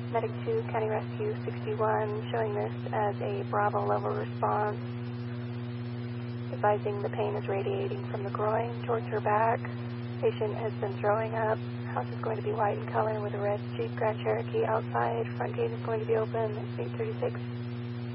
Medic 2, County Rescue 61, showing this as a Bravo level response. Advising the pain is radiating from the groin towards her back. Patient has been throwing up. House is going to be white in color with a red Jeep Grand Cherokee outside. Front gate is going to be open. 836.